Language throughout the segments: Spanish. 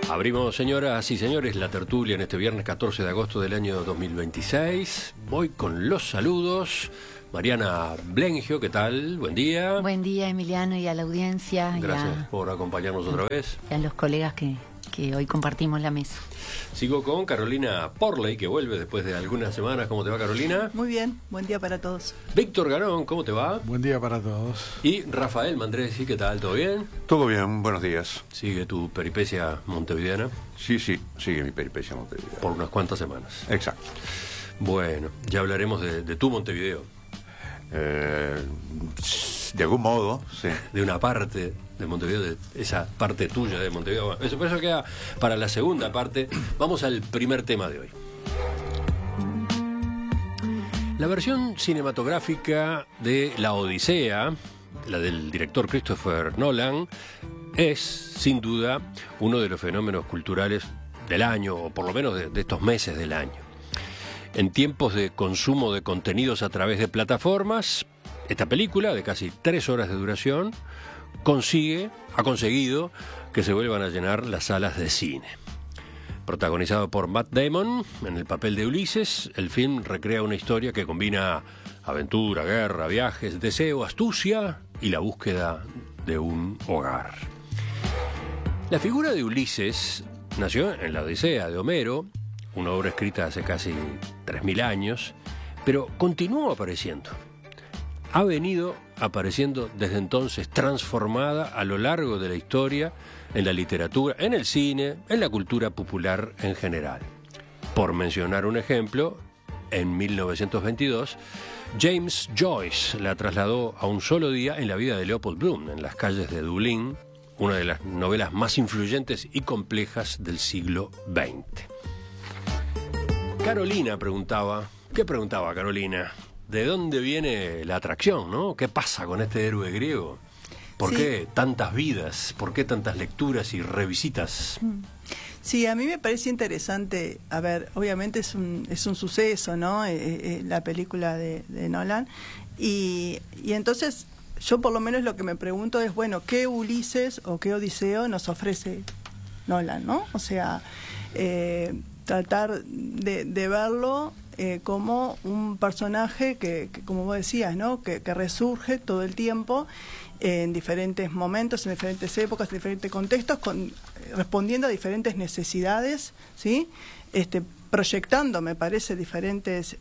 Abrimos, señoras y señores, la tertulia en este viernes 14 de agosto del año 2026. Voy con los saludos. Mariana Blengio, ¿qué tal? Buen día. Buen día, Emiliano, y a la audiencia. Gracias por acompañarnos otra vez. Y a los colegas que hoy compartimos la mesa. Sigo con Carolina Porley, que vuelve después de algunas semanas. ¿Cómo te va, Carolina? Muy bien, buen día para todos. Víctor Garón, ¿cómo te va? Buen día para todos. Y Rafael Mandresi, ¿qué tal? ¿Todo bien? Todo bien, buenos días. ¿Sigue tu peripecia montevideana? Sí, sigue mi peripecia montevideana. Por unas cuantas semanas. Exacto. Bueno, ya hablaremos de tu Montevideo. De algún modo, sí. De una parte de Montevideo, de esa parte tuya de Montevideo. Bueno, por eso queda para la segunda parte. Vamos al primer tema de hoy. La versión cinematográfica de La Odisea, la del director Christopher Nolan, es, sin duda, uno de los fenómenos culturales del año, o por lo menos de estos meses del año. En tiempos de consumo de contenidos a través de plataformas, esta película, de casi 3 horas de duración, ha conseguido que se vuelvan a llenar las salas de cine. Protagonizado por Matt Damon en el papel de Ulises, el film recrea una historia que combina aventura, guerra, viajes, deseo, astucia y la búsqueda de un hogar. La figura de Ulises nació en la Odisea de Homero, una obra escrita hace casi 3.000 años, pero continuó apareciendo. Ha venido apareciendo desde entonces, transformada a lo largo de la historia, en la literatura, en el cine, en la cultura popular en general. Por mencionar un ejemplo, en 1922, James Joyce la trasladó a un solo día en la vida de Leopold Bloom, en las calles de Dublín, una de las novelas más influyentes y complejas del siglo XX. Carolina preguntaba, ¿qué preguntaba Carolina? ¿De dónde viene la atracción, no? ¿Qué pasa con este héroe griego? ¿Por qué tantas vidas? ¿Por qué tantas lecturas y revisitas? Sí, a mí me parece interesante. A ver, obviamente es un suceso, ¿no? La película de Nolan. Y entonces, yo por lo menos lo que me pregunto es, bueno, ¿qué Ulises o qué Odiseo nos ofrece Nolan, no? O sea, tratar de verlo como un personaje que, como vos decías, ¿no? Que resurge todo el tiempo en diferentes momentos, en diferentes épocas, en diferentes contextos, respondiendo a diferentes necesidades, ¿sí? Proyectando, me parece, diferentes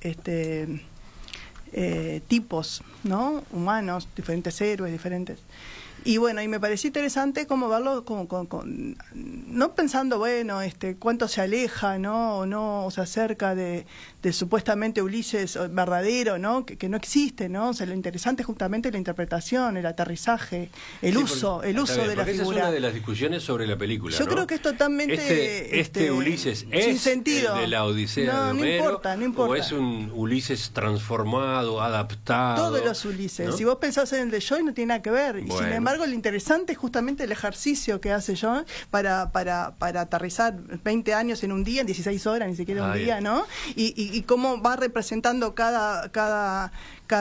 tipos, ¿no? Humanos, diferentes héroes, diferentes. Y bueno, y me pareció interesante cómo verlo no pensando, bueno, cuánto se aleja, ¿no? O no, o se acerca de supuestamente Ulises verdadero, ¿no? Que no existe, ¿no? O sea, lo interesante es justamente la interpretación, el aterrizaje, el uso de la figura. Esa es una de las discusiones sobre la película, Yo ¿no? creo que es totalmente Ulises es sin sentido. El de la Odisea de Homero, no importa. o es un Ulises transformado, adaptado. Todos los Ulises. ¿No? Si vos pensás en el de Joy, no tiene nada que ver. Bueno. Y sin embargo, lo interesante es justamente el ejercicio que hace Joy para aterrizar 20 años en un día, en 16 horas, ni siquiera un día, ¿no? Y cómo va representando cada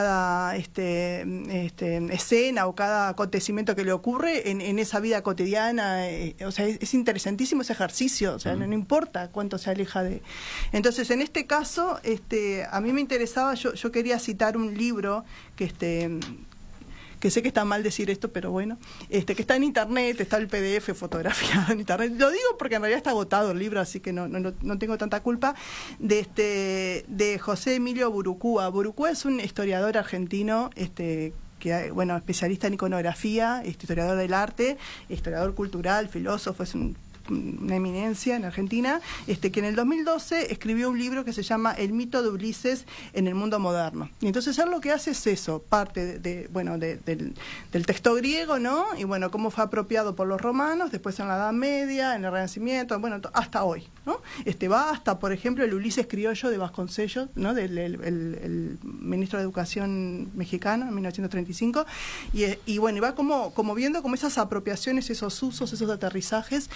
escena o cada acontecimiento que le ocurre en esa vida cotidiana. O sea, es interesantísimo ese ejercicio. O sea, no importa cuánto se aleja de. Entonces, en este caso, a mí me interesaba, yo quería citar un libro que sé que está mal decir esto, pero bueno, que está en internet, está el PDF fotografiado en internet. Lo digo porque en realidad está agotado el libro, así que no tengo tanta culpa, de José Emilio Burucúa. Burucúa es un historiador argentino, que, bueno, especialista en iconografía, historiador del arte, historiador cultural, filósofo, es una eminencia en Argentina, que en el 2012 escribió un libro que se llama El mito de Ulises en el mundo moderno. Y entonces él lo que hace es eso, parte del texto griego, ¿no? Y bueno, cómo fue apropiado por los romanos, después en la Edad Media, en el Renacimiento, bueno, hasta hoy, ¿no? Va hasta, por ejemplo, el Ulises criollo de Vasconcellos, ¿no? El ministro de Educación mexicano en 1935, y bueno, y va como viendo como esas apropiaciones, esos usos, esos aterrizajes de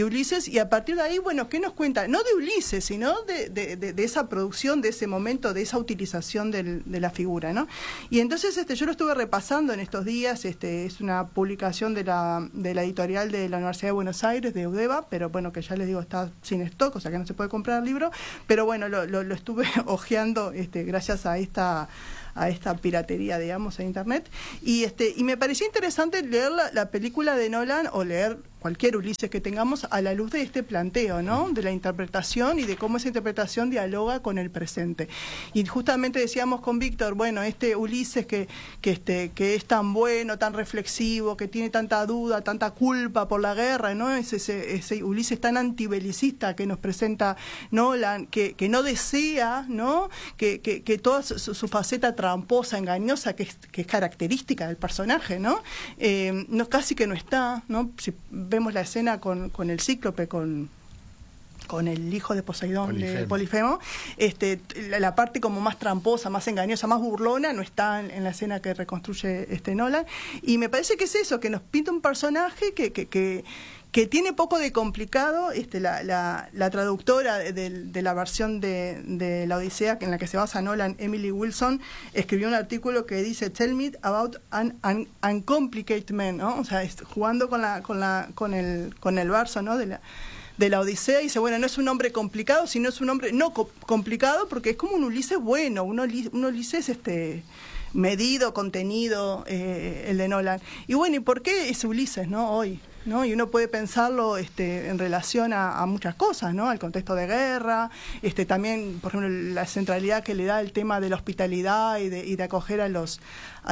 Ulises, y a partir de ahí, bueno, ¿qué nos cuenta? No de Ulises, sino de esa producción, de ese momento, de esa utilización de la figura, ¿no? Y entonces yo lo estuve repasando en estos días, es una publicación de la editorial de la Universidad de Buenos Aires, de UDEVA, pero bueno, que ya les digo, está sin stock, o sea que no se puede comprar el libro, pero bueno, lo estuve hojeando gracias a esta piratería, digamos, en internet, y me pareció interesante leer la película de Nolan, o leer cualquier Ulises que tengamos, a la luz de este planteo, ¿no? De la interpretación y de cómo esa interpretación dialoga con el presente. Y justamente decíamos con Víctor, bueno, Ulises que es tan bueno, tan reflexivo, que tiene tanta duda, tanta culpa por la guerra, ¿no? Es ese Ulises tan antibelicista que nos presenta Nolan, que no desea, ¿no? Que toda su faceta tramposa, engañosa, que es característica del personaje, ¿no? Casi que no está, ¿no? Si vemos la escena con el Cíclope, con el hijo de Poseidón, de Polifemo, la parte como más tramposa, más engañosa, más burlona, no está en la escena que reconstruye Nolan, y me parece que es eso, que nos pinta un personaje que tiene poco de complicado. La traductora de la versión de la Odisea en la que se basa Nolan, Emily Wilson, escribió un artículo que dice "Tell me about an uncomplicated man", ¿no? O sea, jugando con el verso, ¿no? de la Odisea, y dice, bueno, no es un hombre complicado, sino es un hombre no complicado, porque es como un Ulises bueno, un Ulises medido, contenido, el de Nolan. Y bueno, ¿y por qué es Ulises, no, hoy? ¿No? Y uno puede pensarlo en relación a muchas cosas, ¿no? Al contexto de guerra, también, por ejemplo, la centralidad que le da el tema de la hospitalidad y de acoger a los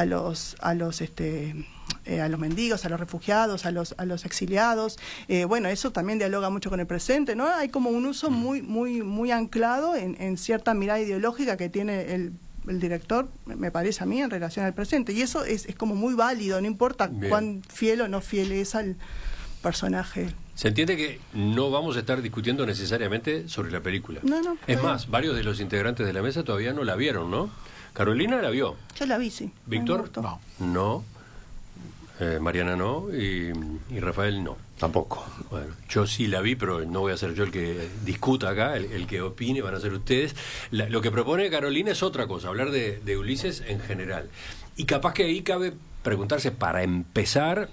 mendigos, a los refugiados, a los exiliados. Bueno, eso también dialoga mucho con el presente, ¿no? Hay como un uso muy anclado en cierta mirada ideológica que tiene el director, me parece a mí, en relación al presente. Y eso es como muy válido, no importa cuán fiel o no fiel es al personaje. Se entiende que no vamos a estar discutiendo necesariamente sobre la película. No. Es más, varios de los integrantes de la mesa todavía no la vieron, ¿no? Carolina la vio. Yo la vi, sí. ¿Víctor? No. Mariana no, y Rafael no. Tampoco. Bueno, yo sí la vi, pero no voy a ser yo el que discuta acá, el que opine, van a ser ustedes. Lo que propone Carolina es otra cosa, hablar de Ulises en general. Y capaz que ahí cabe preguntarse, para empezar,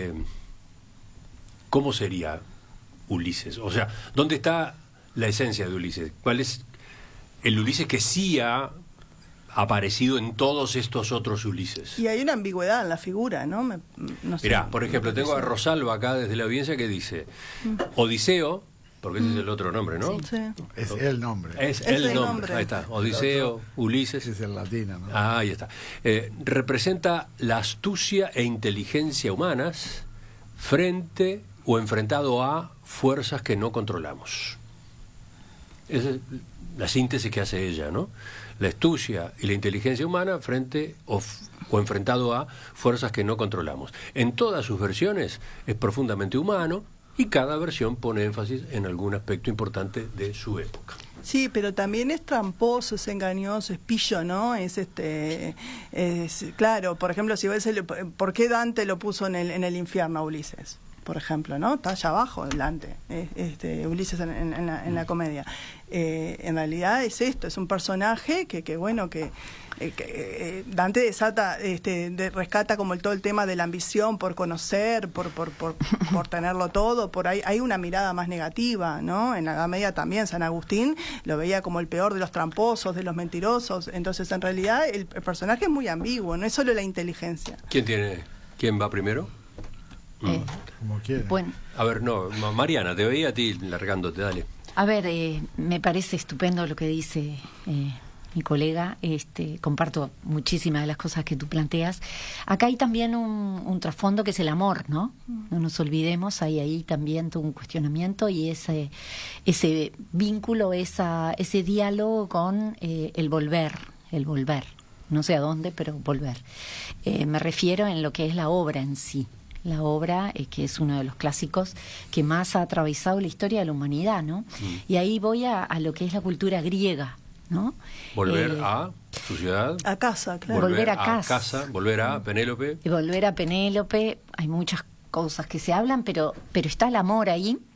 ¿cómo sería Ulises? O sea, ¿dónde está la esencia de Ulises? ¿Cuál es el Ulises que sí ha aparecido en todos estos otros Ulises? Y hay una ambigüedad en la figura, ¿no? No sé. Mirá, por ejemplo, tengo a Rosalba acá desde la audiencia que dice Odiseo, porque ese es el otro nombre, ¿no? Sí. Es el nombre. Es el nombre. Ahí está, Odiseo, Ulises. Es el latino, ¿no? Ahí está. Representa la astucia e inteligencia humanas frente o enfrentado a fuerzas que no controlamos. Esa es la síntesis que hace ella, ¿no? La astucia y la inteligencia humana frente o enfrentado a fuerzas que no controlamos. En todas sus versiones es profundamente humano, y cada versión pone énfasis en algún aspecto importante de su época. Sí, pero también es tramposo, es engañoso, es pillo, ¿no? Claro, por ejemplo, si ves ¿por qué Dante lo puso en el infierno a Ulises? Por ejemplo, ¿no? Está allá abajo Dante, Ulises en la comedia. En realidad es esto, es un personaje que Dante desata, rescata como todo el tema de la ambición por conocer, por tenerlo todo. Por ahí hay una mirada más negativa, ¿no? En la Edad Media también San Agustín lo veía como el peor de los tramposos, de los mentirosos. Entonces, en realidad, el personaje es muy ambiguo, no es solo la inteligencia. ¿Quién va primero? Como quiera. Bueno. A ver, no, Mariana, te veía a ti largándote, dale. A ver, me parece estupendo lo que dice mi colega, comparto muchísimas de las cosas que tú planteas. Acá hay también un trasfondo que es el amor, ¿no? No nos olvidemos, hay ahí también todo un cuestionamiento y ese vínculo, ese diálogo con el volver, no sé a dónde, pero volver. Me refiero en lo que es la obra en sí. La obra, que es uno de los clásicos que más ha atravesado la historia de la humanidad, ¿no? Y ahí voy a lo que es la cultura griega, ¿no? Volver a su ciudad. A casa, claro. Volver a casa. Volver a Penélope. Y volver a Penélope. Hay muchas cosas que se hablan, pero está el amor ahí.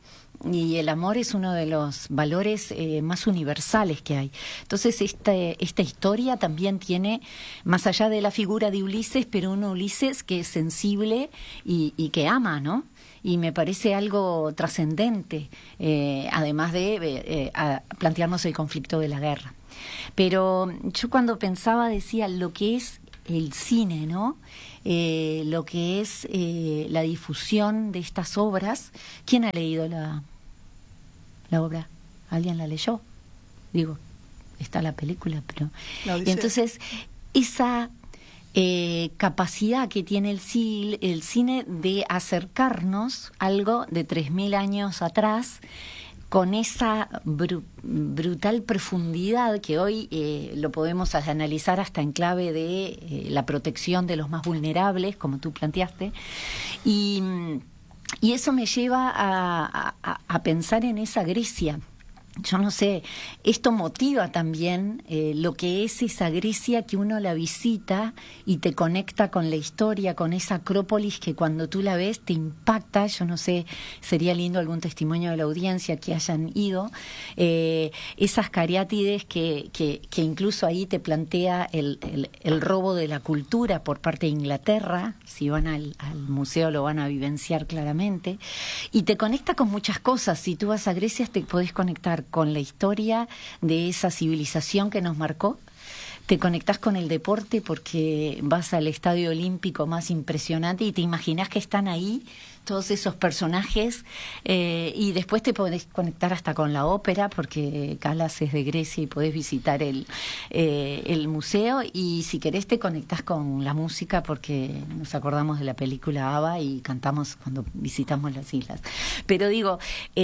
y el amor es uno de los valores más universales que hay. Entonces esta historia también tiene, más allá de la figura de Ulises, pero un Ulises que es sensible y que ama, ¿no? Y me parece algo trascendente, además de plantearnos el conflicto de la guerra. Pero yo cuando pensaba decía lo que es el cine, ¿no? Lo que es la difusión de estas obras. ¿Quién ha leído la obra? ¿Alguien la leyó? Digo, está la película, pero... Y entonces, esa capacidad que tiene el cine de acercarnos algo de 3.000 años atrás, con esa brutal profundidad que hoy lo podemos analizar hasta en clave de la protección de los más vulnerables, como tú planteaste, y eso me lleva a pensar en esa Grecia. Yo no sé, esto motiva también lo que es esa Grecia que uno la visita y te conecta con la historia, con esa Acrópolis que cuando tú la ves te impacta. Yo no sé, sería lindo algún testimonio de la audiencia que hayan ido. Esas cariátides que incluso ahí te plantea el robo de la cultura por parte de Inglaterra. Si van al museo lo van a vivenciar claramente. Y te conecta con muchas cosas. Si tú vas a Grecia te podés conectar con la historia de esa civilización que nos marcó, te conectás con el deporte porque vas al estadio olímpico más impresionante y te imaginás que están ahí todos esos personajes, y después te podés conectar hasta con la ópera porque Calas es de Grecia y podés visitar el museo, y si querés te conectás con la música porque nos acordamos de la película ABBA y cantamos cuando visitamos las islas. Pero digo,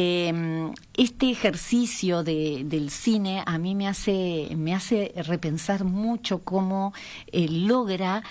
este ejercicio del cine a mí me hace repensar mucho cómo logra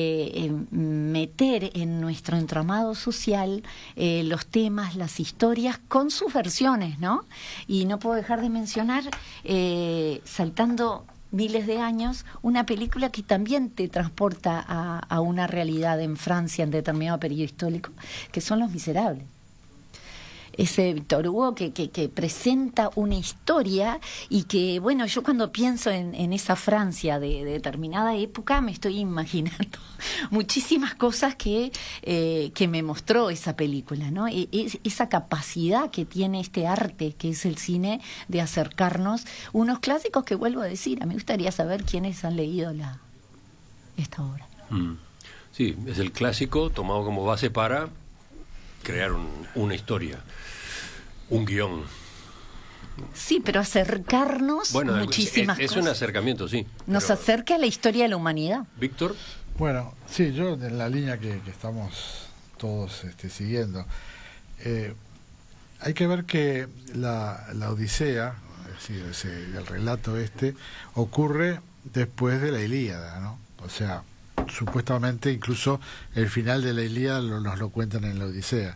meter en nuestro entramado social los temas, las historias, con sus versiones, ¿no? Y no puedo dejar de mencionar, saltando miles de años, una película que también te transporta a una realidad en Francia en determinado periodo histórico, que son Los Miserables. Ese Víctor Hugo que presenta una historia y que, bueno, yo cuando pienso en esa Francia de determinada época me estoy imaginando muchísimas cosas que me mostró esa película, ¿no? Esa capacidad que tiene este arte que es el cine de acercarnos unos clásicos que, vuelvo a decir, a mí me gustaría saber quiénes han leído esta obra. Sí, es el clásico tomado como base para crear una historia, un guión. Sí, pero acercarnos muchísimas cosas. Es un acercamiento, sí. Nos acerca a la historia de la humanidad. Víctor. Bueno, sí, yo en la línea que estamos todos siguiendo, hay que ver que la Odisea, es decir, el relato ocurre después de la Ilíada, ¿no? O sea, supuestamente incluso el final de la Ilíada nos lo cuentan en la Odisea.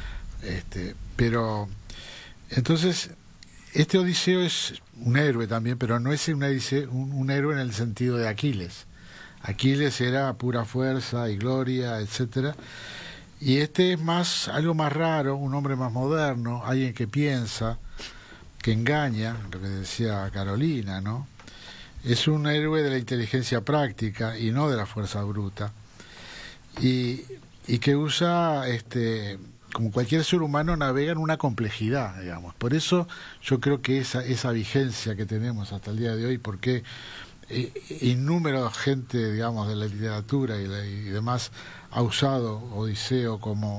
Pero entonces este Odiseo es un héroe también, pero no es un héroe en el sentido de Aquiles. Aquiles era pura fuerza y gloria, etcétera, y este es algo más raro, un hombre más moderno, alguien que piensa, que engaña, lo que decía Carolina, ¿no? Es un héroe de la inteligencia práctica y no de la fuerza bruta, y que usa, como cualquier ser humano, navega en una complejidad, digamos. Por eso yo creo que esa vigencia que tenemos hasta el día de hoy, porque innúmero gente, digamos, de la literatura y demás ha usado Odiseo como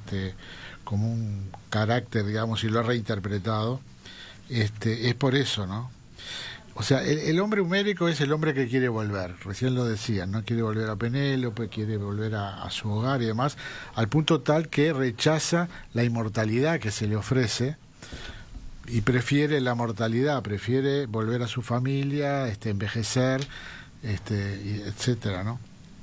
un carácter, digamos, y lo ha reinterpretado, es por eso, ¿no? O sea, el hombre homérico es el hombre que quiere volver, recién lo decían, ¿no? Quiere volver a Penélope, quiere volver a su hogar y demás, al punto tal que rechaza la inmortalidad que se le ofrece y prefiere la mortalidad, prefiere volver a su familia, envejecer, etcétera, ¿no?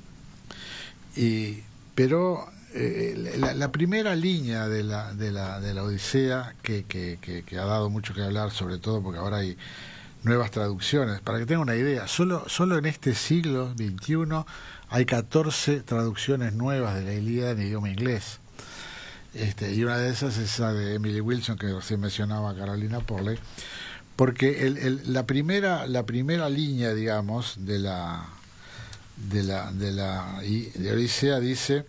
Pero la primera línea de la Odisea, que ha dado mucho que hablar, sobre todo porque ahora hay nuevas traducciones. Para que tengan una idea, solo en este siglo XXI hay 14 traducciones nuevas de la Ilíada en idioma inglés. Y una de esas es esa de Emily Wilson, que recién mencionaba Carolina Polley, porque la primera línea, digamos, de Odisea dice,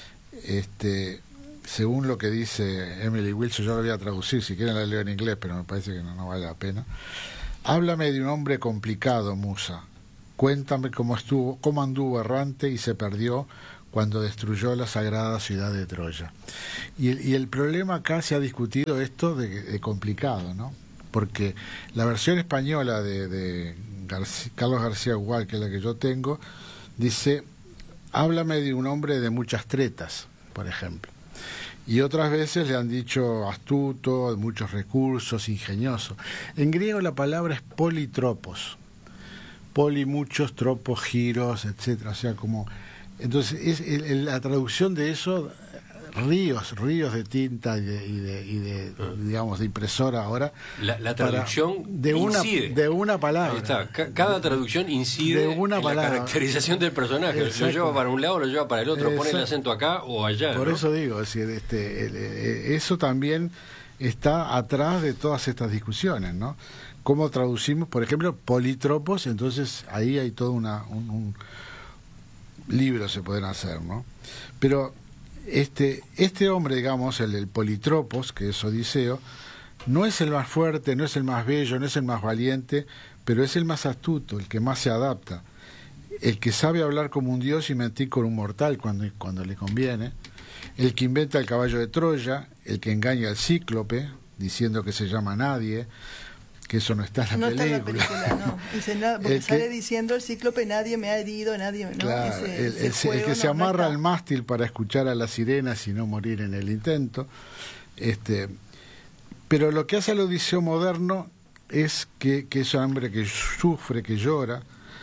según lo que dice Emily Wilson, yo lo voy a traducir, si quieren la leo en inglés, pero me parece que no vale la pena. Háblame de un hombre complicado, musa. Cuéntame cómo anduvo errante y se perdió cuando destruyó la sagrada ciudad de Troya. Y el problema acá se ha discutido esto de complicado, ¿no? Porque la versión española de Carlos García Hual, que es la que yo tengo, dice, háblame de un hombre de muchas tretas, por ejemplo. Y otras veces le han dicho astuto, de muchos recursos, ingenioso. En griego la palabra es politropos. Poli, muchos, tropos, giros, etcétera. O sea, como... Entonces, la traducción de eso, ríos de tinta y de digamos, de impresora ahora. La traducción incide. De una palabra. Ahí está. Cada traducción incide en la caracterización del personaje. Exacto. Lo lleva para un lado, lo lleva para el otro, pone el acento acá o allá. Por ¿no? eso digo, es decir, eso también está atrás de todas estas discusiones, ¿no? ¿Cómo traducimos, por ejemplo, politropos? Entonces ahí hay todo un libro se pueden hacer, ¿no? Pero este hombre, digamos, el Politropos, que es Odiseo, no es el más fuerte, no es el más bello, no es el más valiente, pero es el más astuto, el que más se adapta, el que sabe hablar como un dios y mentir con un mortal cuando le conviene, el que inventa el caballo de Troya, el que engaña al cíclope, diciendo que se llama nadie, que eso no está en la película. No está en la película, no. Dice nada, porque sale diciendo el cíclope, nadie me ha herido, nadie... ¿no? Claro, el que se amarra al mástil para escuchar a las sirenas y no morir en el intento. Pero lo que hace al Odiseo moderno es que es un hombre que sufre, que llora,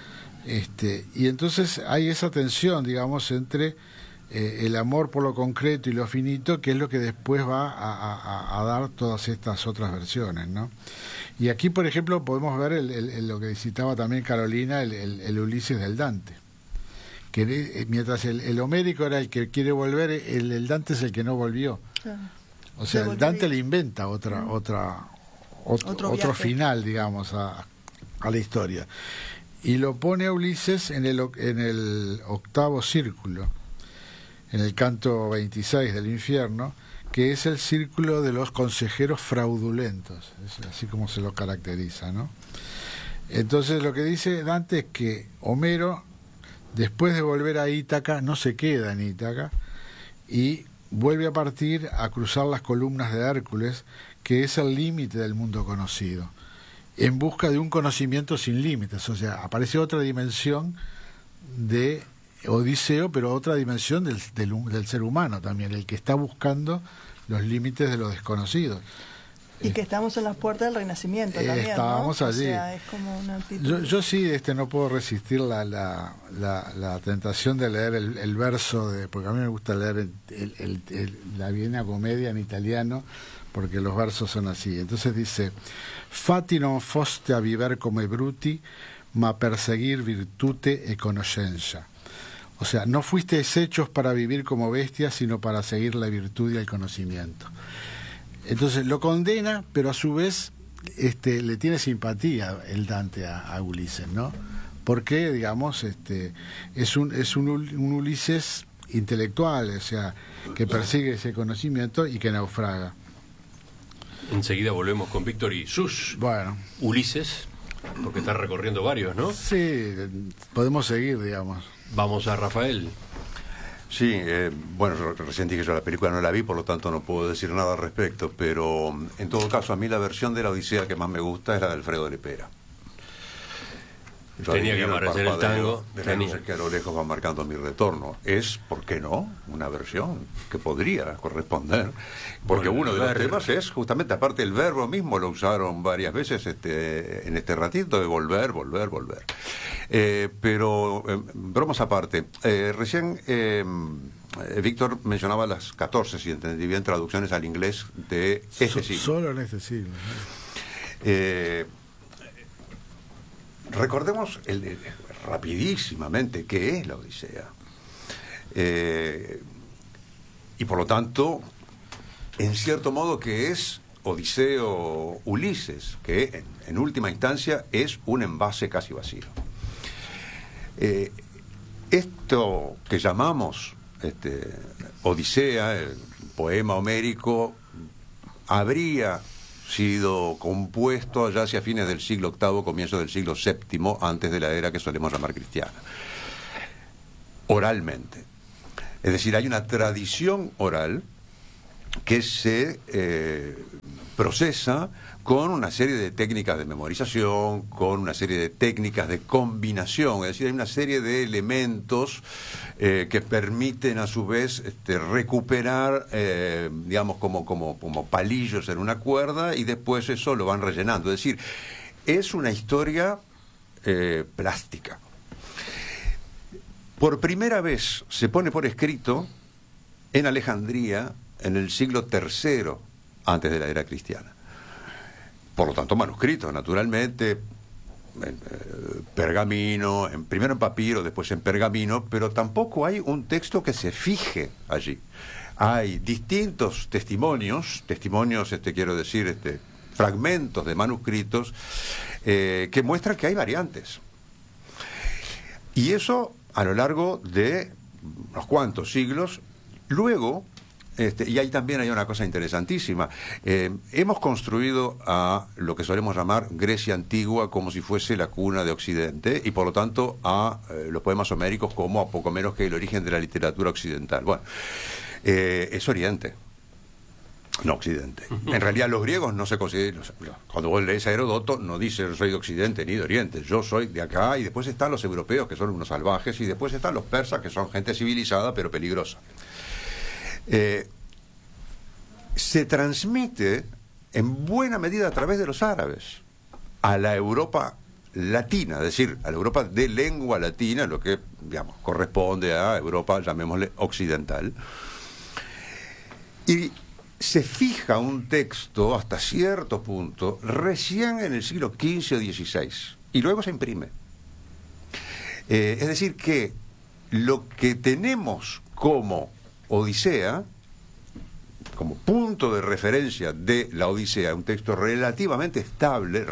y entonces hay esa tensión, digamos, entre el amor por lo concreto y lo finito, que es lo que después va a dar todas estas otras versiones, ¿no? Y aquí, por ejemplo, podemos ver lo que citaba también Carolina, el Ulises del Dante, que mientras el homérico era el que quiere volver, el Dante es el que no volvió. Claro. O sea, el Dante le inventa otro final, digamos, a la historia. Y lo pone a Ulises en el octavo círculo, en el canto 26 del infierno, que es el círculo de los consejeros fraudulentos, es así como se lo caracteriza, ¿no? Entonces lo que dice Dante es que Homero, después de volver a Ítaca, no se queda en Ítaca y vuelve a partir a cruzar las columnas de Hércules, que es el límite del mundo conocido, en busca de un conocimiento sin límites. O sea, aparece otra dimensión de Odiseo, pero otra dimensión del ser humano también, el que está buscando los límites de lo desconocido. Y que estamos en las puertas del Renacimiento también, estábamos ¿no? allí. O sea, es como una actitud... Yo sí no puedo resistir la tentación de leer el verso, porque a mí me gusta leer la Divina Comedia en italiano, porque los versos son así. Entonces dice: Fatti non foste a viver come bruti, ma perseguir virtute e conoscenza. O sea, no fuisteis hechos para vivir como bestias, sino para seguir la virtud y el conocimiento. Entonces lo condena, pero a su vez le tiene simpatía el Dante a Ulises, ¿no? Porque, digamos, es un Ulises intelectual, o sea, que persigue ese conocimiento y que naufraga. Enseguida volvemos con Víctor y sus Ulises, porque está recorriendo varios, ¿no? Sí, podemos seguir, digamos. Vamos a Rafael. Sí, bueno, recién dije yo la película no la vi, por lo tanto no puedo decir nada al respecto, pero en todo caso a mí la versión de la Odisea que más me gusta es la de Alfredo Lepera. Tenía que aparecer el tango. De las luces que a lo lejos van marcando mi retorno. Es, ¿por qué no?, una versión que podría corresponder. Porque uno de los temas es justamente, aparte el verbo mismo lo usaron varias veces en este ratito de volver. Pero, bromas aparte, recién Víctor mencionaba las 14, si entendí bien, traducciones al inglés de este siglo. Solo en este siglo. Recordemos rapidísimamente qué es la Odisea. Y por lo tanto, en cierto modo que es Odiseo Ulises, que en última instancia es un envase casi vacío. Esto que llamamos Odisea, el poema homérico, habría sido compuesto allá hacia fines del siglo VIII, comienzo del siglo VII, antes de la era que solemos llamar cristiana, oralmente. Es decir, hay una tradición oral que se procesa con una serie de técnicas de memorización, con una serie de técnicas de combinación, es decir, hay una serie de elementos que permiten a su vez recuperar, digamos, como palillos en una cuerda, y después eso lo van rellenando. Es decir, es una historia plástica. Por primera vez se pone por escrito en Alejandría en el siglo III antes de la era cristiana. Por lo tanto, manuscrito, naturalmente, en pergamino, primero en papiro, después en pergamino, pero tampoco hay un texto que se fije allí. Hay distintos testimonios, quiero decir, fragmentos de manuscritos que muestran que hay variantes. Y eso a lo largo de unos cuantos siglos. Luego, y ahí también hay una cosa interesantísima, hemos construido a lo que solemos llamar Grecia antigua como si fuese la cuna de Occidente, y por lo tanto a los poemas homéricos como a poco menos que el origen de la literatura occidental. Bueno, es Oriente, no Occidente. En realidad los griegos no se consideran, cuando vos lees a Heródoto no dice yo soy de Occidente ni de Oriente, yo soy de acá, y después están los europeos que son unos salvajes, y después están los persas que son gente civilizada pero peligrosa. Se transmite en buena medida a través de los árabes a la Europa latina, es decir, a la Europa de lengua latina, lo que, digamos, corresponde a Europa, llamémosle occidental, y se fija un texto hasta cierto punto recién en el siglo XV o XVI, y luego se imprime. Es decir, que lo que tenemos como Odisea, como punto de referencia de la Odisea, un texto relativamente estable,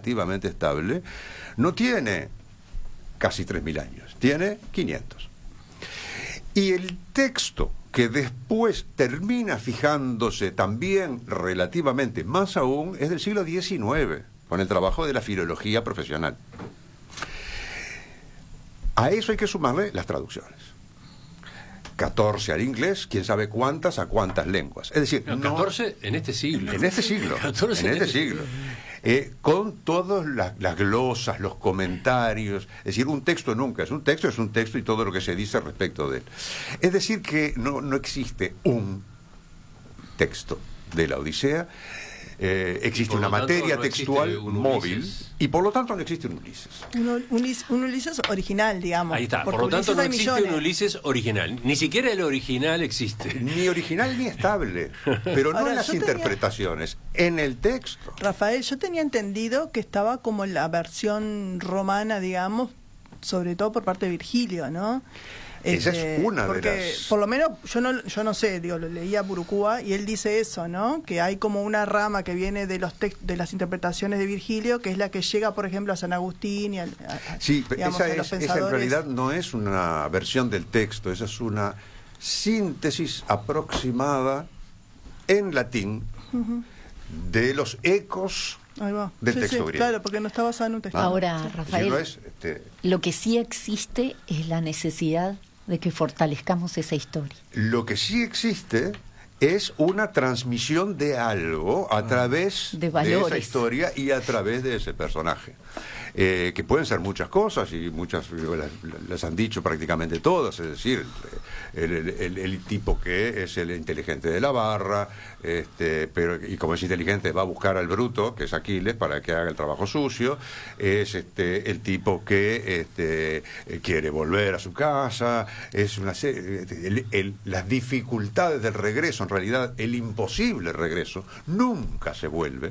no tiene casi 3.000 años, tiene 500. Y el texto que después termina fijándose también relativamente más aún es del siglo XIX, con el trabajo de la filología profesional. A eso hay que sumarle las traducciones. 14 al inglés, quién sabe cuántas a cuántas lenguas. Es decir, no, 14 en este siglo. En este siglo. 14 en este siglo. Con todas las glosas, los comentarios. Es decir, un texto nunca es un texto y todo lo que se dice respecto de él. Es decir, que no existe un texto de la Odisea. Existe una materia textual móvil, y por lo tanto no existe un Ulises. Un Ulises original, digamos. Ahí está, por lo tanto no existe un Ulises original. Ni siquiera el original existe. Ni original ni estable, pero no en las interpretaciones, en el texto. Rafael, yo tenía entendido que estaba como la versión romana, digamos, sobre todo por parte de Virgilio, ¿no? Esa es una porque, de las... por lo menos, yo no sé, digo, lo leía Burukúa y él dice eso, ¿no? Que hay como una rama que viene de de las interpretaciones de Virgilio, que es la que llega, por ejemplo, a San Agustín y sí, digamos, esa en realidad no es una versión del texto, esa es una síntesis aproximada en latín de los ecos del texto griego. Claro, porque no está basado en un texto. Ahora, Rafael, lo que sí existe es la necesidad de que fortalezcamos esa historia. Lo que sí existe es una transmisión de algo a través de esa historia y a través de ese personaje. Que pueden ser muchas cosas, y muchas las han dicho prácticamente todas, es decir, el tipo que es el inteligente de la barra, pero y como es inteligente va a buscar al bruto, que es Aquiles, para que haga el trabajo sucio, es el tipo que quiere volver a su casa, es una las dificultades del regreso, en realidad el imposible regreso, nunca se vuelve,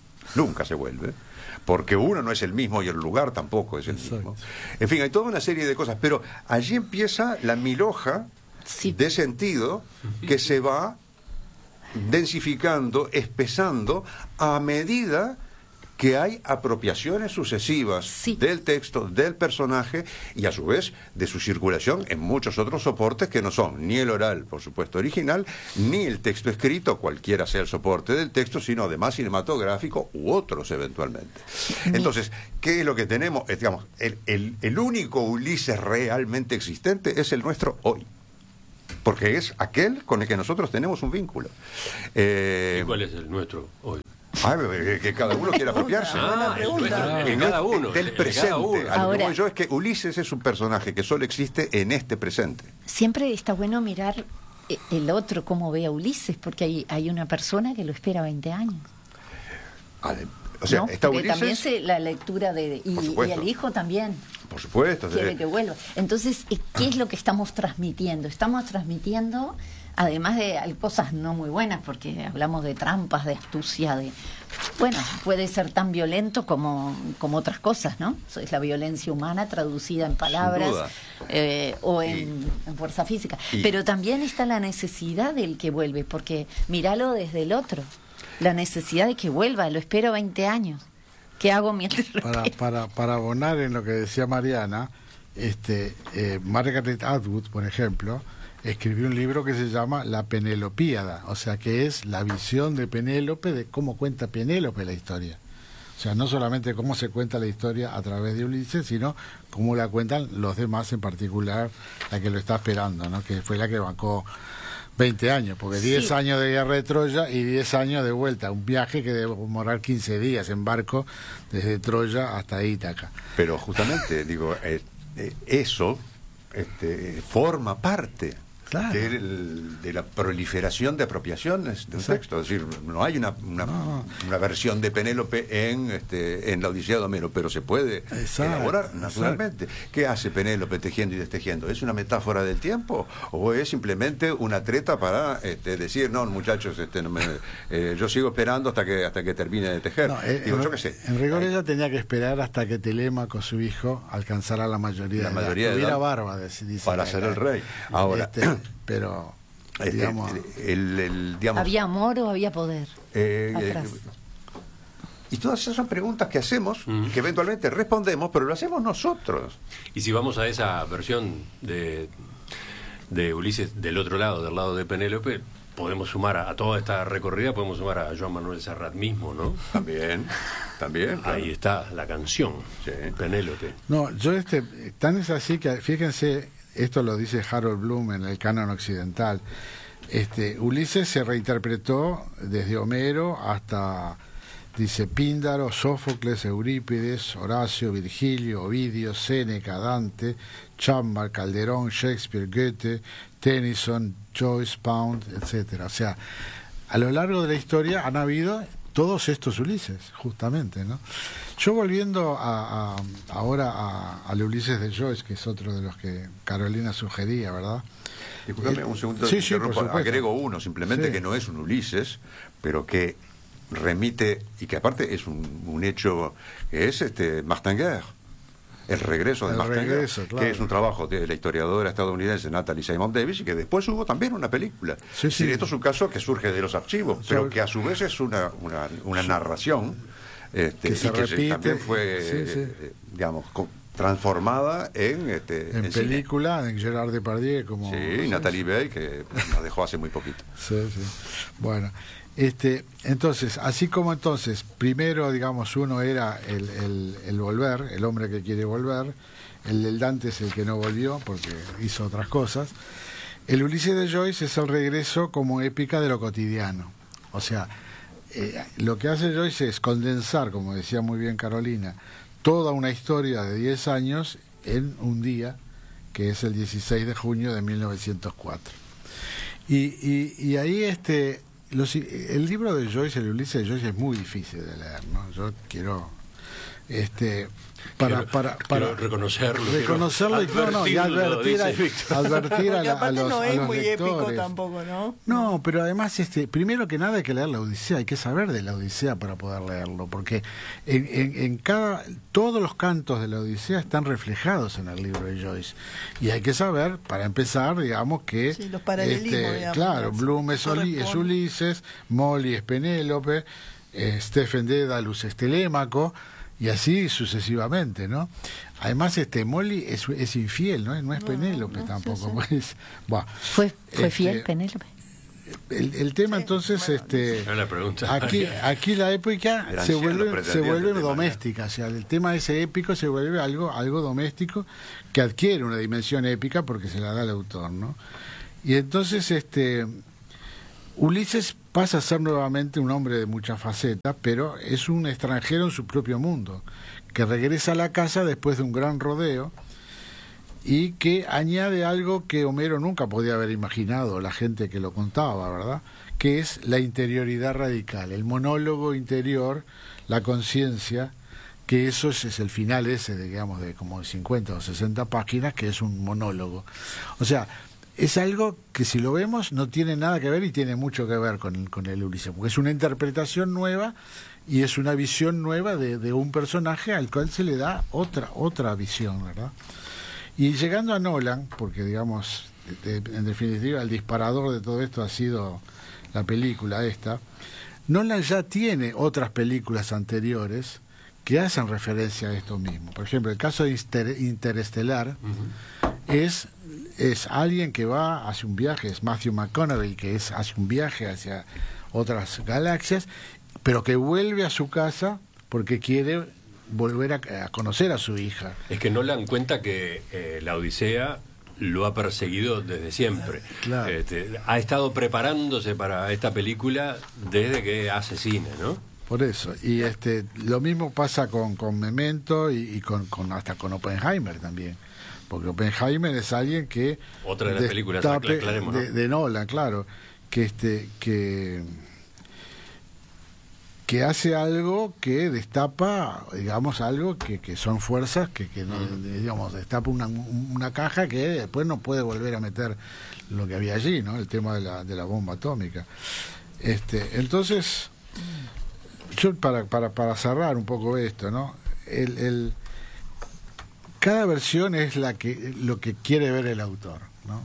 porque uno no es el mismo y el lugar tampoco es el mismo. En fin, hay toda una serie de cosas, pero allí empieza la milhoja de sentido que se va densificando, espesando a medida que hay apropiaciones sucesivas del texto, del personaje y a su vez de su circulación en muchos otros soportes que no son ni el oral, por supuesto, original, ni el texto escrito, cualquiera sea el soporte del texto, sino además cinematográfico u otros eventualmente. Entonces, ¿qué es lo que tenemos? Digamos, el único Ulises realmente existente es el nuestro hoy. Porque es aquel con el que nosotros tenemos un vínculo. ¿Y cuál es el nuestro hoy? Que cada uno quiera apropiarse. Cada uno. Del presente. A lo que Ahora, voy yo es que Ulises es un personaje que solo existe en este presente. Siempre está bueno mirar el otro cómo ve a Ulises, porque hay una persona que lo espera 20 años. O sea, ¿no? está Porque Ulises. también la lectura y el hijo también Por supuesto. quiere que vuelva. Entonces, ¿qué es lo que estamos transmitiendo? Estamos transmitiendo, además de cosas no muy buenas, porque hablamos de trampas, de astucia, bueno, puede ser tan violento como otras cosas, ¿no? Es la violencia humana traducida en palabras o en fuerza física. Pero también está la necesidad del que vuelve, porque míralo desde el otro. La necesidad de que vuelva, lo espero 20 años. ¿Qué hago mientras lo espero? Para abonar en lo que decía Mariana, Margaret Atwood, por ejemplo, escribió un libro que se llama La Penelopíada, o sea, que es la visión de Penélope, de cómo cuenta Penélope la historia. O sea, no solamente cómo se cuenta la historia a través de Ulises, sino cómo la cuentan los demás, en particular la que lo está esperando, ¿no? Que fue la que bancó 20 años, porque 10 años de guerra de Troya y 10 años de vuelta, un viaje que debe demorar 15 días en barco desde Troya hasta Ítaca. Pero justamente, digo, eso forma parte de la proliferación de apropiaciones de un texto. Es decir, no hay una versión de Penélope en la Odisea de Homero, pero se puede elaborar naturalmente. ¿Qué hace Penélope tejiendo y destejiendo? ¿Es una metáfora del tiempo o es simplemente una treta para decir, no, muchachos, yo sigo esperando hasta que termine de tejer? Digo, yo qué sé. En rigor ella tenía que esperar hasta que Telémaco, su hijo, alcanzara la mayoría de edad. Tuviera barba, dice, para ser el rey. Ahora, pero digamos, digamos, ¿había amor o había poder atrás? Y todas esas son preguntas que hacemos, que eventualmente respondemos, pero lo hacemos nosotros. Y si vamos a esa versión de Ulises del otro lado, del lado de Penélope, podemos sumar a toda esta recorrida, podemos sumar a Joan Manuel Serrat mismo, ¿no? También. Claro. Ahí está la canción, Penélope. No, yo tan es así que, fíjense, esto lo dice Harold Bloom en el canon occidental. Ulises se reinterpretó desde Homero hasta, dice, Píndaro, Sófocles, Eurípides, Horacio, Virgilio, Ovidio, Séneca, Dante, Chambard, Calderón, Shakespeare, Goethe, Tennyson, Joyce, Pound, etcétera. O sea, a lo largo de la historia han habido todos estos Ulises, justamente, ¿no? Yo volviendo ahora al Ulises de Joyce, que es otro de los que Carolina sugería, ¿verdad? Disculpame un segundo, sí, por supuesto. Agrego uno, simplemente que no es un Ulises, pero que remite, y que aparte es un hecho, que es Martin Guerre. El regreso de Martin Guerre, claro, que es un trabajo de la historiadora estadounidense Natalie Simon Davis, y que después hubo también una película. Sí. Esto es un caso que surge de los archivos, pero que a su vez es una narración que se repite, también fue, digamos, transformada en película, en Gerard Depardieu, como Natalie Bay, que nos dejó hace muy poquito. Bueno, entonces, así como primero, digamos, uno era el volver, el hombre que quiere volver, el del Dante es el que no volvió porque hizo otras cosas. El Ulises de Joyce es el regreso como épica de lo cotidiano. O sea, lo que hace Joyce es condensar, como decía muy bien Carolina, toda una historia de 10 años en un día, que es el 16 de junio de 1904. Y ahí el libro de Joyce, el Ulises de Joyce, es muy difícil de leer, ¿no? Yo quiero Quiero reconocerlo y advertir a los no es muy lectores. épico tampoco, ¿no? No, pero además primero que nada hay que leer la Odisea, hay que saber de la Odisea para poder leerlo, porque todos los cantos de la Odisea están reflejados en el libro de Joyce, y hay que saber, para empezar, digamos que sí, los paralelismos, digamos, claro, Bloom es Ulises, Molly es Penélope, Stephen Dedalus es Telémaco, y así sucesivamente, ¿no? Además, Molly es infiel, ¿no? No es Penélope tampoco. Sí. Pues, ¿Fue fiel Penélope? El tema, entonces, la pregunta. aquí la épica se vuelve doméstica, o sea, el tema ese épico se vuelve algo doméstico que adquiere una dimensión épica porque se la da el autor, ¿no? Y entonces, Ulises pasa a ser nuevamente un hombre de muchas facetas, pero es un extranjero en su propio mundo, que regresa a la casa después de un gran rodeo y que añade algo que Homero nunca podía haber imaginado, la gente que lo contaba, ¿verdad? Que es la interioridad radical, el monólogo interior, la conciencia, que eso es el final ese, digamos, de como 50 o 60 páginas, que es un monólogo. O sea, es algo que si lo vemos no tiene nada que ver y tiene mucho que ver con el Ulises, porque es una interpretación nueva y es una visión nueva de un personaje al cual se le da otra visión, ¿verdad? Y llegando a Nolan, porque digamos, en definitiva el disparador de todo esto ha sido la película esta, Nolan ya tiene otras películas anteriores que hacen referencia a esto mismo. Por ejemplo, el caso de Interestelar es alguien que hace un viaje, es Matthew McConaughey, que hace un viaje hacia otras galaxias, pero que vuelve a su casa porque quiere volver a conocer a su hija. Es que Nolan cuenta que la Odisea lo ha perseguido desde siempre. Claro. Ha estado preparándose para esta película desde que hace cine, ¿no? Por eso, y lo mismo pasa con Memento y hasta con Oppenheimer también. Porque Oppenheimer es alguien que otra de las películas, aclaremos, ¿no? de Nolan, claro, que hace algo que destapa, digamos, algo que son fuerzas que digamos, destapa una caja que después no puede volver a meter lo que había allí, ¿no? El tema de la bomba atómica. Entonces, yo para cerrar un poco esto, ¿no? Cada versión es lo que quiere ver el autor, ¿no?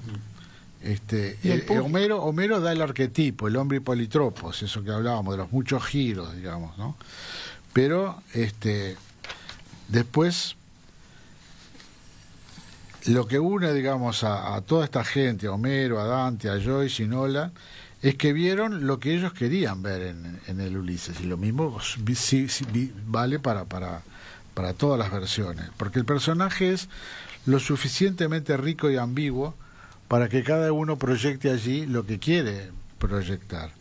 Homero da el arquetipo, el hombre politropos, eso que hablábamos, de los muchos giros, digamos, ¿no? Pero después lo que une, digamos, a toda esta gente, a Homero, a Dante, a Joyce y Nolan, es que vieron lo que ellos querían ver en el Ulises, y lo mismo vale para todas las versiones, porque el personaje es lo suficientemente rico y ambiguo para que cada uno proyecte allí lo que quiere proyectar.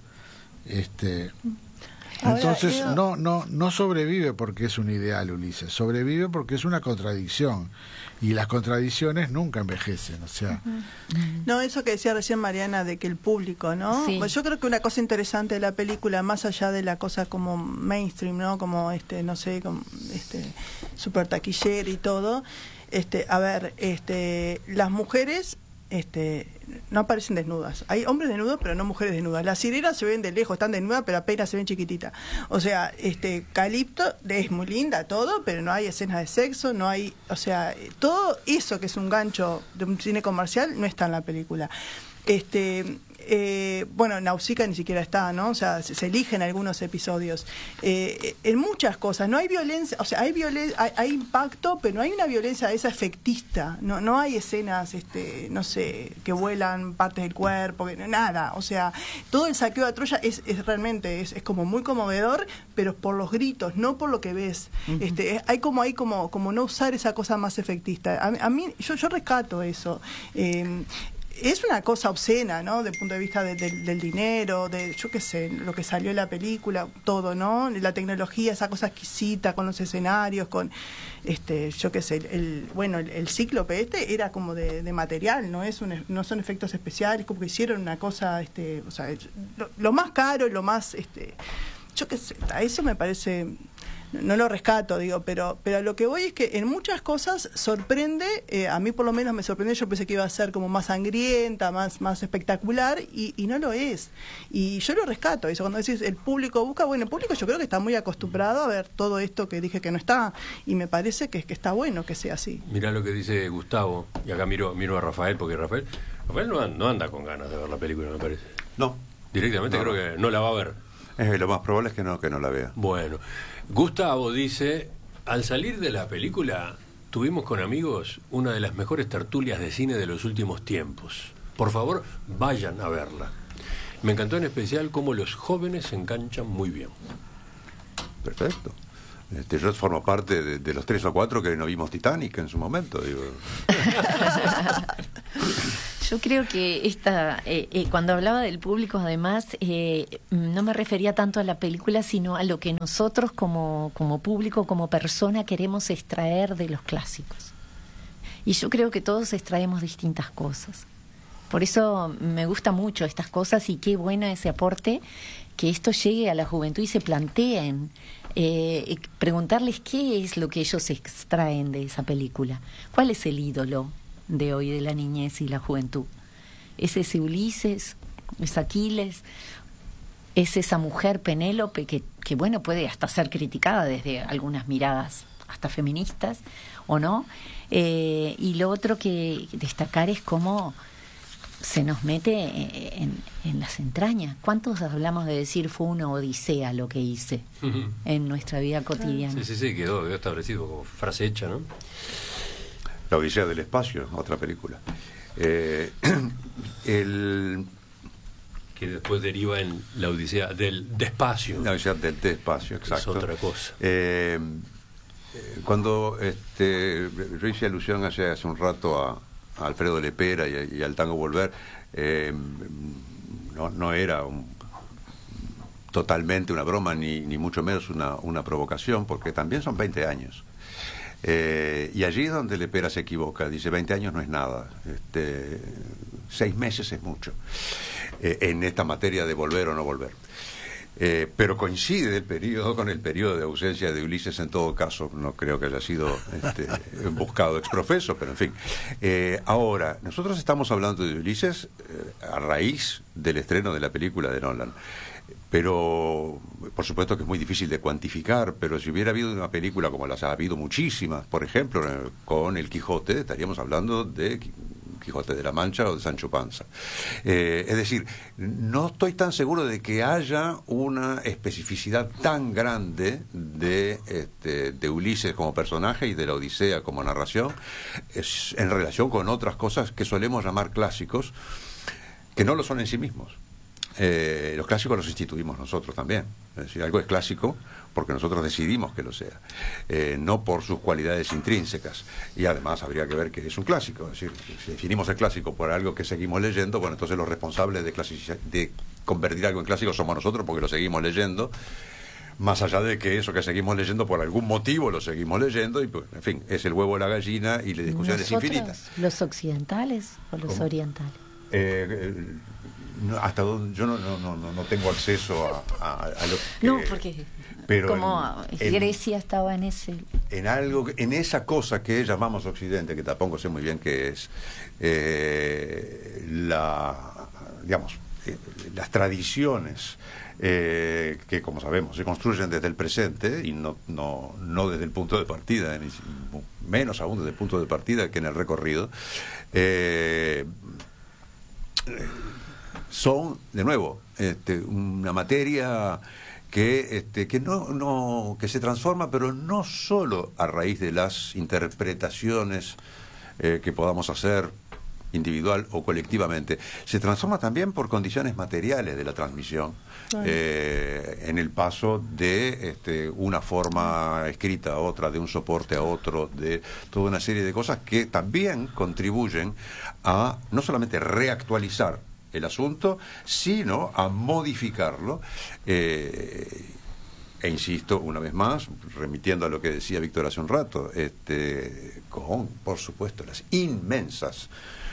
Entonces no sobrevive porque es un ideal Ulises, sobrevive porque es una contradicción, y las contradicciones nunca envejecen, o sea. No, eso que decía recién Mariana de que el público, ¿no? Sí. Pues yo creo que una cosa interesante de la película, más allá de la cosa como mainstream, ¿no? Como no sé, como super taquillera y todo, a ver, las mujeres no aparecen desnudas. Hay hombres desnudos, pero no mujeres desnudas. Las sirenas se ven de lejos, están desnudas, pero apenas se ven chiquititas. O sea, Calipto es muy linda, todo, pero no hay escenas de sexo, no hay, o sea, todo eso que es un gancho de un cine comercial no está en la película. Bueno, Nausicaa ni siquiera está, ¿no? O sea, se eligen algunos episodios. En muchas cosas, no hay violencia, o sea, hay impacto, pero no hay una violencia esa efectista, no hay escenas, no sé, que vuelan partes del cuerpo, nada. O sea, todo el saqueo de Troya es realmente, es como muy conmovedor, pero por los gritos, no por lo que ves. Hay como no usar esa cosa más efectista. A mí, yo rescato eso. Es una cosa obscena, ¿no? Desde el punto de vista del dinero, de, yo qué sé, lo que salió en la película, todo, ¿no? La tecnología, esa cosa exquisita con los escenarios, con, yo qué sé, el cíclope era como de material, no son efectos especiales, como que hicieron una cosa, o sea, lo más caro y lo más, yo qué sé, a eso me parece no lo rescato, digo, pero a lo que voy es que en muchas cosas sorprende, a mí por lo menos me sorprendió, yo pensé que iba a ser como más sangrienta, más espectacular, y no lo es. Y yo lo rescato, eso cuando decís el público busca, bueno, el público yo creo que está muy acostumbrado a ver todo esto que dije que no está, y me parece que está bueno que sea así. Mirá lo que dice Gustavo, y acá miro a Rafael, porque Rafael no anda con ganas de ver la película, me parece. No. Directamente No. creo que no la va a ver. Lo más probable es que no la vea. Bueno, Gustavo dice, al salir de la película tuvimos con amigos una de las mejores tertulias de cine de los últimos tiempos. Por favor, vayan a verla. Me encantó en especial cómo los jóvenes se enganchan muy bien. Perfecto. Yo formo parte de los 3 o 4 que no vimos Titanic en su momento, digo. Yo creo que cuando hablaba del público, además, no me refería tanto a la película, sino a lo que nosotros como público, como persona, queremos extraer de los clásicos. Y yo creo que todos extraemos distintas cosas. Por eso me gusta mucho estas cosas y qué bueno ese aporte, que esto llegue a la juventud y se planteen, preguntarles qué es lo que ellos extraen de esa película. ¿Cuál es el ídolo de hoy de la niñez y la juventud? ¿Es ese Ulises? ¿Es Aquiles? ¿Es esa mujer Penélope que bueno, puede hasta ser criticada desde algunas miradas hasta feministas o no? Y lo otro que destacar es cómo se nos mete en las entrañas. ¿Cuántos hablamos de decir fue una odisea lo que hice en nuestra vida cotidiana? Sí, quedó establecido como frase hecha, ¿no? La Odisea del Espacio, otra película. Que después deriva en la Odisea del Despacio. La Odisea del Despacio, exacto. Es otra cosa. Cuando yo hice alusión hace un rato a Alfredo Lepera y al tango Volver, no era totalmente una broma, ni mucho menos una provocación, porque también son 20 años. Y allí es donde Lepera se equivoca, dice 20 años no es nada, 6 meses es mucho, en esta materia de volver o no volver. Pero coincide el periodo con el periodo de ausencia de Ulises en todo caso, no creo que haya sido buscado ex profeso, pero en fin. Ahora, nosotros estamos hablando de Ulises a raíz del estreno de la película de Nolan. Pero, por supuesto que es muy difícil de cuantificar, pero si hubiera habido una película como las ha habido muchísimas, por ejemplo, con El Quijote, estaríamos hablando de Quijote de la Mancha o de Sancho Panza. Es decir, no estoy tan seguro de que haya una especificidad tan grande de Ulises como personaje y de la Odisea como narración en relación con otras cosas que solemos llamar clásicos, que no lo son en sí mismos. Los clásicos los instituimos nosotros también. Es decir, algo es clásico porque nosotros decidimos que lo sea, no por sus cualidades intrínsecas. Y además habría que ver qué es un clásico. Es decir, si definimos el clásico por algo que seguimos leyendo, bueno, entonces los responsables de convertir algo en clásico somos nosotros porque lo seguimos leyendo, más allá de que eso que seguimos leyendo por algún motivo lo seguimos leyendo, y pues, en fin, es el huevo o la gallina y la discusión es infinita. ¿Los occidentales o los orientales? Hasta donde yo no tengo acceso a lo que, no, porque pero como Grecia estaba en esa cosa que llamamos Occidente, que tampoco sé muy bien qué es, las tradiciones que, como sabemos, se construyen desde el presente y no desde el punto de partida, ni menos aún desde el punto de partida que en el recorrido, son, de nuevo, una materia que se transforma, pero no solo a raíz de las interpretaciones que podamos hacer individual o colectivamente, se transforma también por condiciones materiales de la transmisión, en el paso de una forma escrita a otra, de un soporte a otro, de toda una serie de cosas que también contribuyen a no solamente reactualizar el asunto, sino a modificarlo, e insisto, una vez más, remitiendo a lo que decía Víctor hace un rato, con, por supuesto, las inmensas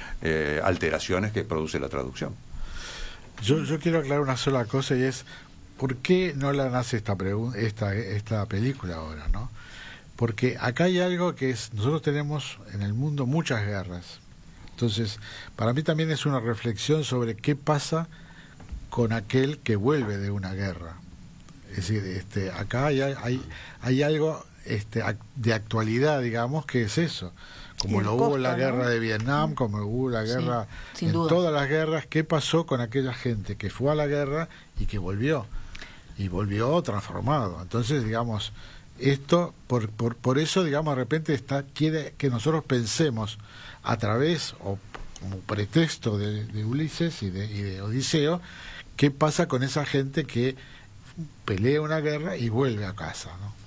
alteraciones que produce la traducción. Yo quiero aclarar una sola cosa, y es ¿por qué Nolan hace esta película ahora, ¿no? Porque acá hay algo que es, nosotros tenemos en el mundo muchas guerras. Entonces, para mí también es una reflexión sobre qué pasa con aquel que vuelve de una guerra. Es decir, acá hay algo de actualidad, digamos, que es eso. Como lo hubo la guerra de Vietnam, como hubo la guerra, sin duda. Todas las guerras, ¿qué pasó con aquella gente que fue a la guerra y que volvió? Y volvió transformado. Entonces, digamos, esto, por eso, digamos, de repente quiere que nosotros pensemos a través, o como pretexto de Ulises y de Odiseo, qué pasa con esa gente que pelea una guerra y vuelve a casa, ¿no?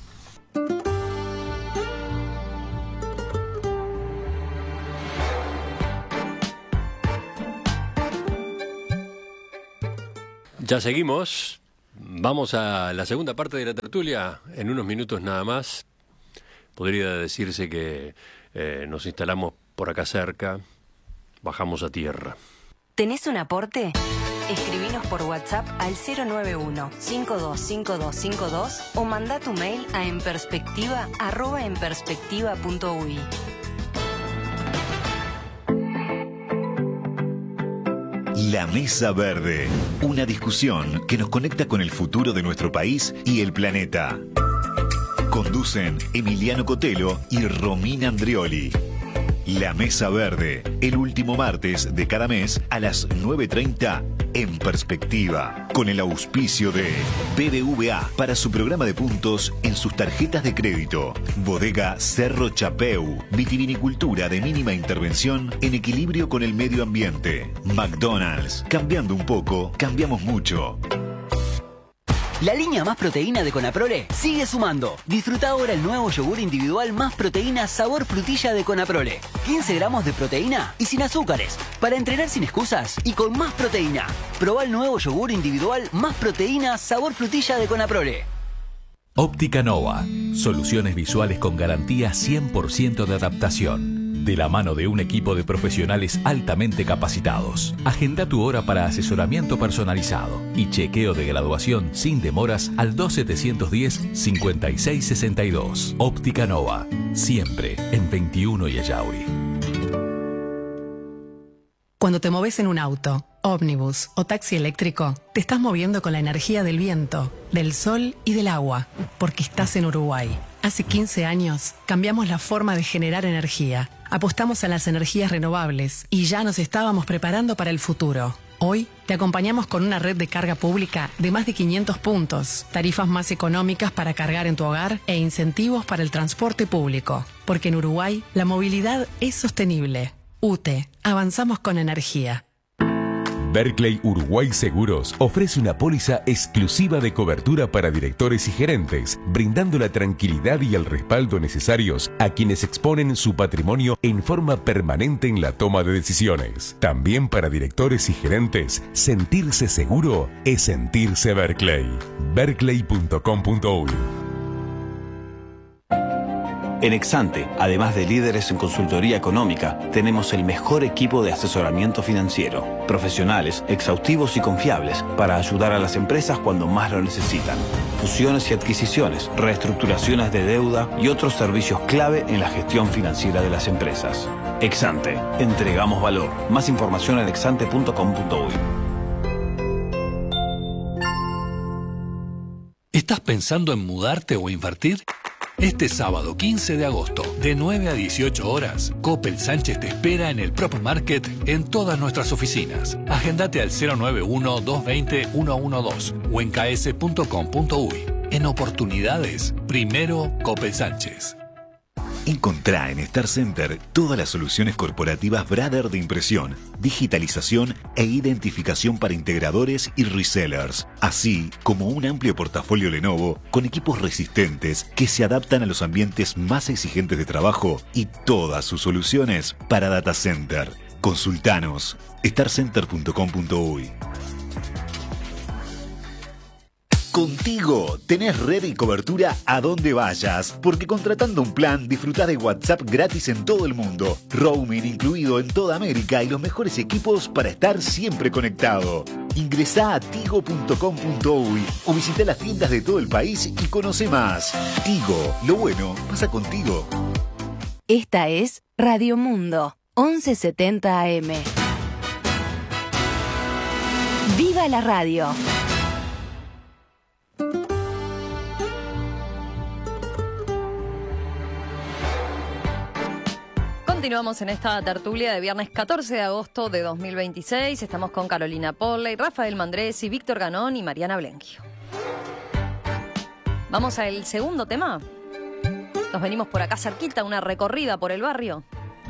Ya seguimos. Vamos a la segunda parte de la tertulia. En unos minutos nada más. Podría decirse que nos instalamos por acá cerca, bajamos a tierra. ¿Tenés un aporte? Escribinos por WhatsApp al 091-525252 o mandá tu mail a enperspectiva@enperspectiva.ui. La Mesa Verde, una discusión que nos conecta con el futuro de nuestro país y el planeta. Conducen Emiliano Cotelo y Romina Andrioli. La Mesa Verde, el último martes de cada mes a las 9:30 en Perspectiva, con el auspicio de BBVA para su programa de puntos en sus tarjetas de crédito. Bodega Cerro Chapeu, vitivinicultura de mínima intervención en equilibrio con el medio ambiente. McDonald's, cambiando un poco, cambiamos mucho. La línea Más Proteína de Conaprole sigue sumando. Disfruta ahora el nuevo yogur individual Más Proteína sabor frutilla de Conaprole. 15 gramos de proteína y sin azúcares. Para entrenar sin excusas y con más proteína. Probá el nuevo yogur individual Más Proteína sabor frutilla de Conaprole. Óptica Nova. Soluciones visuales con garantía 100% de adaptación. De la mano de un equipo de profesionales altamente capacitados. Agenda tu hora para asesoramiento personalizado y chequeo de graduación sin demoras al 2710-5662. Óptica Nova. Siempre en 21 y Ayauri. Cuando te moves en un auto, ómnibus o taxi eléctrico, te estás moviendo con la energía del viento, del sol y del agua, porque estás en Uruguay. Hace 15 años cambiamos la forma de generar energía. Apostamos a las energías renovables y ya nos estábamos preparando para el futuro. Hoy te acompañamos con una red de carga pública de más de 500 puntos, tarifas más económicas para cargar en tu hogar e incentivos para el transporte público. Porque en Uruguay la movilidad es sostenible. UTE, avanzamos con energía. Berkeley Uruguay Seguros ofrece una póliza exclusiva de cobertura para directores y gerentes, brindando la tranquilidad y el respaldo necesarios a quienes exponen su patrimonio en forma permanente en la toma de decisiones. También para directores y gerentes, sentirse seguro es sentirse Berkeley. Berkeley.com.uy. En Exante, además de líderes en consultoría económica, tenemos el mejor equipo de asesoramiento financiero. Profesionales, exhaustivos y confiables para ayudar a las empresas cuando más lo necesitan. Fusiones y adquisiciones, reestructuraciones de deuda y otros servicios clave en la gestión financiera de las empresas. Exante, entregamos valor. Más información en exante.com.uy. ¿Estás pensando en mudarte o invertir? Este sábado 15 de agosto, de 9 a 18 horas, Coppel Sánchez te espera en el Prop Market en todas nuestras oficinas. Agendate al 091-220-112 o en ks.com.uy. En oportunidades, primero Coppel Sánchez. Encontrá en Star Center todas las soluciones corporativas Brother de impresión, digitalización e identificación para integradores y resellers, así como un amplio portafolio Lenovo con equipos resistentes que se adaptan a los ambientes más exigentes de trabajo y todas sus soluciones para data center. Consultanos starcenter.com.uy. Contigo tenés red y cobertura a donde vayas, porque contratando un plan disfrutás de WhatsApp gratis en todo el mundo, roaming incluido en toda América y los mejores equipos para estar siempre conectado. Ingresá a tigo.com.uy o visita las tiendas de todo el país y conoce más. Tigo, lo bueno pasa contigo. Esta es Radio Mundo, 1170 AM. ¡Viva la radio! Continuamos en esta tertulia de viernes 14 de agosto de 2026. Estamos con Carolina Polley, Rafael Mandresi, Víctor Ganón y Mariana Blenquio. Vamos al segundo tema. Nos venimos por acá cerquita, una recorrida por el barrio.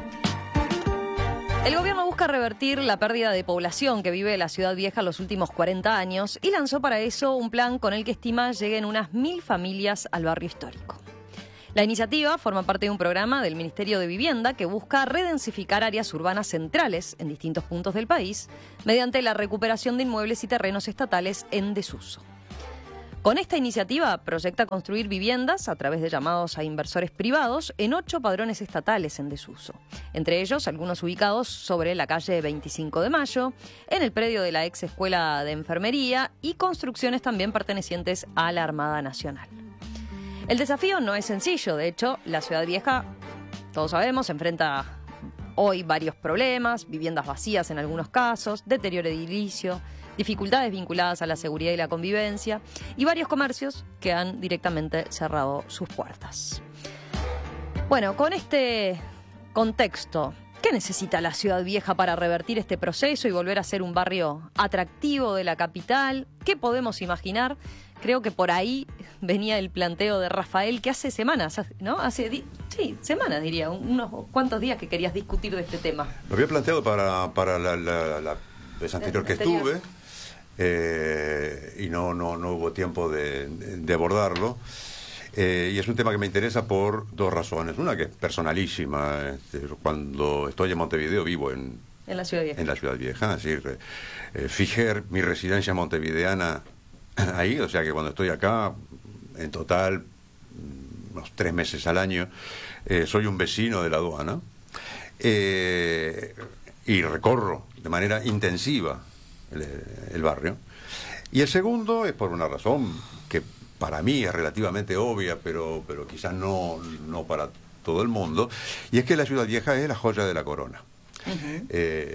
El gobierno busca revertir la pérdida de población que vive la Ciudad Vieja en los últimos 40 años y lanzó para eso un plan con el que estima lleguen unas 1.000 familias al barrio histórico. La iniciativa forma parte de un programa del Ministerio de Vivienda que busca redensificar áreas urbanas centrales en distintos puntos del país mediante la recuperación de inmuebles y terrenos estatales en desuso. Con esta iniciativa proyecta construir viviendas a través de llamados a inversores privados en 8 padrones estatales en desuso, entre ellos algunos ubicados sobre la calle 25 de Mayo, en el predio de la ex Escuela de Enfermería y construcciones también pertenecientes a la Armada Nacional. El desafío no es sencillo, de hecho, la Ciudad Vieja, todos sabemos, enfrenta hoy varios problemas, viviendas vacías en algunos casos, deterioro edilicio, dificultades vinculadas a la seguridad y la convivencia y varios comercios que han directamente cerrado sus puertas. Bueno, con este contexto, ¿qué necesita la Ciudad Vieja para revertir este proceso y volver a ser un barrio atractivo de la capital? ¿Qué podemos imaginar? Creo que por ahí venía el planteo de Rafael, que hace semanas, ¿no? Semanas diría, unos cuantos días que querías discutir de este tema. Lo había planteado para la vez anterior que estuve, y no hubo tiempo de abordarlo. Y es un tema que me interesa por dos razones. Una que es personalísima. Cuando estoy en Montevideo vivo en la Ciudad Vieja. En la Ciudad Vieja, es decir, fijé mi residencia montevideana ahí, o sea que cuando estoy acá, en total, unos 3 meses al año, soy un vecino de la aduana, y recorro de manera intensiva el barrio. Y el segundo es por una razón que para mí es relativamente obvia, pero quizás no para todo el mundo, y es que la Ciudad Vieja es la joya de la corona. Uh-huh.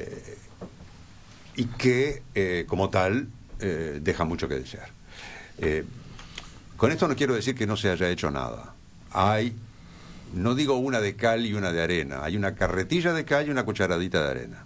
Y que, como tal, deja mucho que desear. Con esto no quiero decir que no se haya hecho nada. Hay, no digo una de cal y una de arena, hay una carretilla de cal y una cucharadita de arena.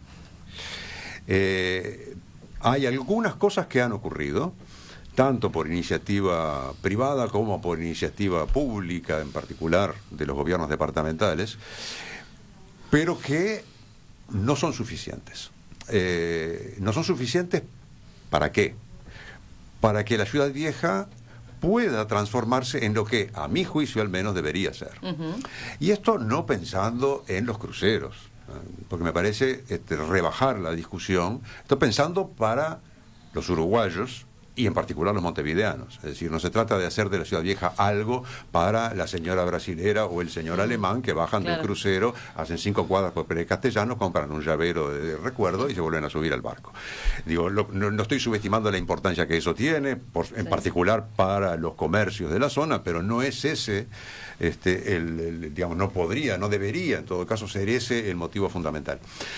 Hay algunas cosas que han ocurrido, tanto por iniciativa privada como por iniciativa pública, en particular de los gobiernos departamentales, pero que no son suficientes. No son suficientes, ¿para qué? Para que la Ciudad Vieja pueda transformarse en lo que, a mi juicio al menos, debería ser. Uh-huh. Y esto no pensando en los cruceros, porque me parece rebajar la discusión. Estoy pensando para los uruguayos y en particular los montevideanos. Es decir, no se trata de hacer de la Ciudad Vieja algo para la señora brasilera o el señor alemán que bajan del crucero, hacen 5 cuadras por Pérez Castellano, compran un llavero de recuerdo y se vuelven a subir al barco. Digo, no estoy subestimando la importancia que eso tiene, en particular para los comercios de la zona, pero no es ese, digamos, no debería en todo caso ser ese el motivo fundamental.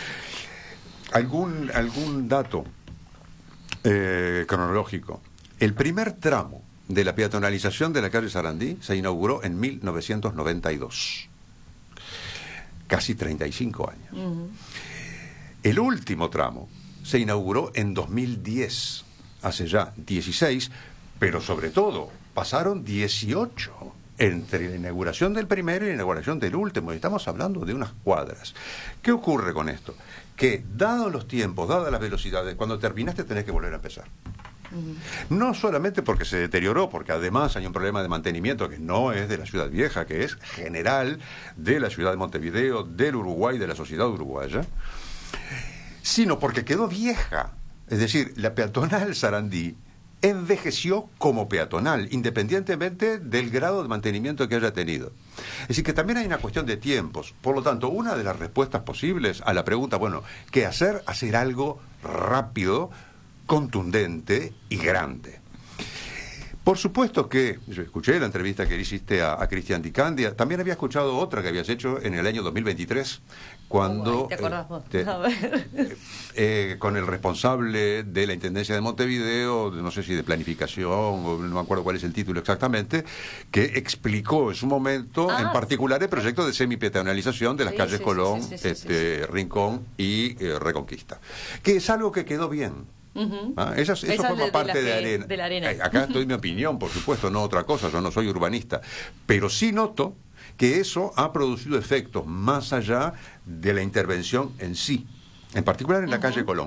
Algún dato cronológico. El primer tramo de la peatonalización de la calle Sarandí se inauguró en 1992. Casi 35 años. Uh-huh. El último tramo se inauguró en 2010, hace ya 16, pero sobre todo pasaron 18 entre la inauguración del primero y la inauguración del último, y estamos hablando de unas cuadras. ¿Qué ocurre con esto? Que, dados los tiempos, dadas las velocidades, cuando terminaste tenés que volver a empezar. Uh-huh. No solamente porque se deterioró, porque además hay un problema de mantenimiento que no es de la Ciudad Vieja, que es general de la ciudad de Montevideo, del Uruguay, de la sociedad uruguaya, sino porque quedó vieja. Es decir, la peatonal Sarandí envejeció como peatonal, independientemente del grado de mantenimiento que haya tenido. Es decir, que también hay una cuestión de tiempos. Por lo tanto, una de las respuestas posibles a la pregunta, bueno, ¿qué hacer? Hacer algo rápido, contundente y grande. Por supuesto que, yo escuché la entrevista que le hiciste a Cristian Di Candia, también había escuchado otra que habías hecho en el año 2023, cuando ¿te acordás vos? con el responsable de la Intendencia de Montevideo, no sé si de planificación, o no me acuerdo cuál es el título exactamente, que explicó en su momento, en particular, el proyecto de semipeatonalización de las calles Colón, Rincón y Reconquista, que es algo que quedó bien. Eso forma parte de la arena. Acá estoy mi opinión, por supuesto, no otra cosa, yo no soy urbanista, pero sí noto que eso ha producido efectos más allá de la intervención en sí, en particular en la calle Colón.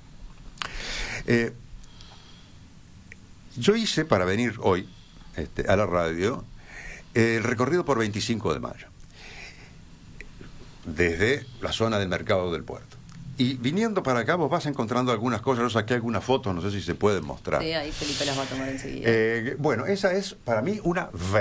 Yo hice, para venir hoy a la radio, el recorrido por 25 de mayo, desde la zona del Mercado del Puerto. Y viniendo para acá vos vas encontrando algunas cosas. Yo saqué algunas fotos, no sé si se pueden mostrar. Sí, ahí Felipe las va a tomar enseguida. Bueno, esa es para mí una